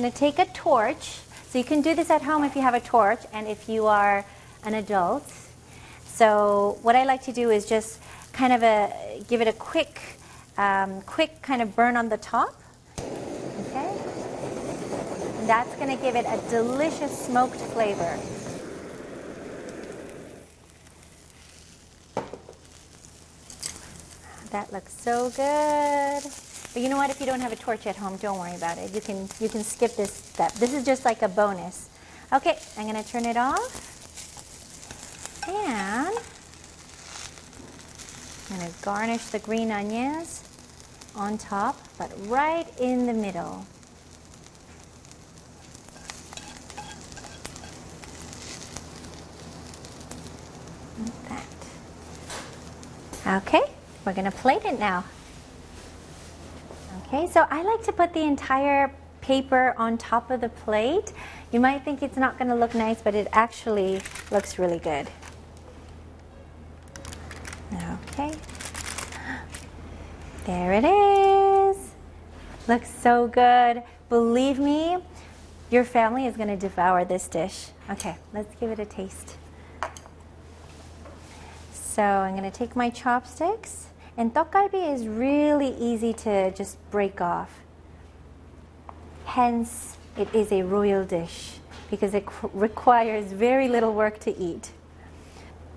going to take a torch. So you can do this at home if you have a torch and if you are an adult. So what I like to do is just kind of give it a quick kind of burn on the top. Okay? And that's going to give it a delicious smoked flavor. That looks so good. But you know what? If you don't have a torch at home, don't worry about it. You can skip this step. This is just like a bonus. Okay, I'm going to turn it off. And I'm going to garnish the green onions on top, but right in the middle. Like that. Okay, we're going to plate it now. Okay, so I like to put the entire paper on top of the plate. You might think it's not going to look nice, but it actually looks really good. Okay, there it is. Looks so good. Believe me, your family is going to devour this dish. Okay, let's give it a taste. So I'm going to take my chopsticks. And tteokgalbi is really easy to just break off. Hence, it is a royal dish because it requires very little work to eat.